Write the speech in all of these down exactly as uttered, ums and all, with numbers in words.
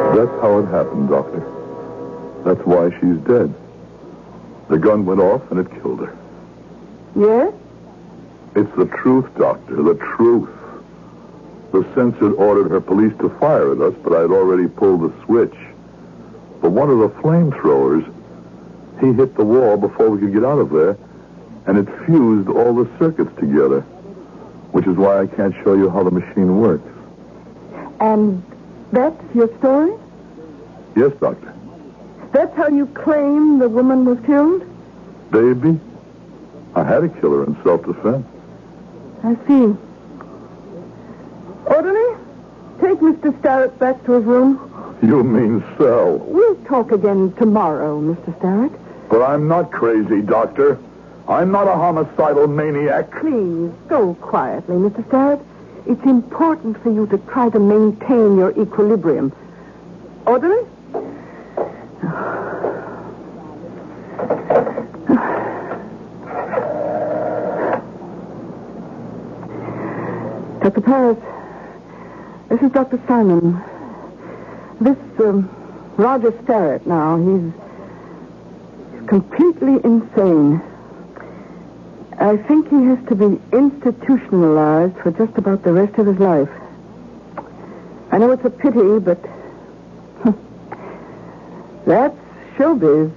That's how it happened, Doctor. That's why she's dead. The gun went off and it killed her. Yes? It's the truth, Doctor, the truth. The censor ordered her police to fire at us, but I'd already pulled the switch. But one of the flamethrowers, he hit the wall before we could get out of there, and it fused all the circuits together, which is why I can't show you how the machine works. And that's your story? Yes, Doctor. That's how you claim the woman was killed? Baby, I had to kill her in self-defense. I see. Orderly, take Mister Starrett back to his room. You mean so? We'll talk again tomorrow, Mister Starrett. But I'm not crazy, Doctor. I'm not a homicidal maniac. Please, go quietly, Mister Starrett. It's important for you to try to maintain your equilibrium. Orderly? Doctor Paris, this is Doctor Simon. This, um, Roger Starrett now, he's completely insane. I think he has to be institutionalized for just about the rest of his life. I know it's a pity, but that's showbiz.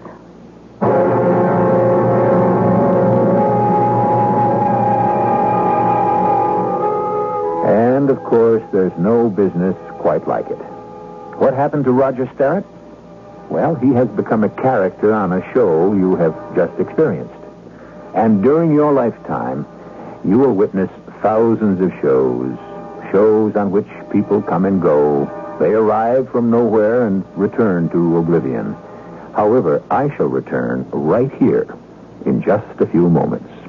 And, of course, there's no business quite like it. What happened to Roger Starrett? Well, he has become a character on a show you have just experienced. And during your lifetime, you will witness thousands of shows, shows on which people come and go. They arrive from nowhere and return to oblivion. However, I shall return right here in just a few moments.